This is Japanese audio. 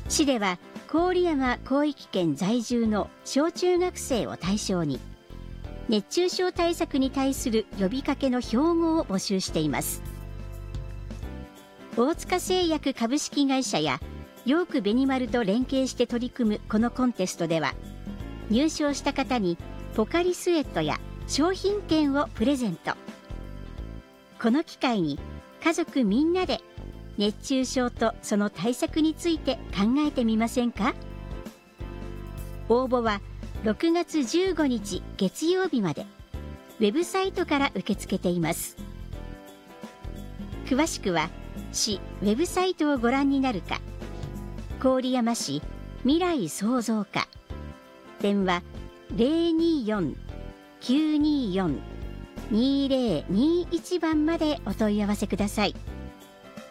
市では郡山広域圏在住の小中学生を対象に熱中症対策に対する呼びかけの標語を募集しています。大塚製薬株式会社やヨークベニマルと連携して取り組むこのコンテストでは、入賞した方にポカリスエットや商品券をプレゼント。この機会に家族みんなで熱中症とその対策について考えてみませんか？応募は6月15日月曜日までウェブサイトから受け付けています。詳しくは市ウェブサイトをご覧になるか、郡山市未来創造課、電話024-924-2021番までお問い合わせください。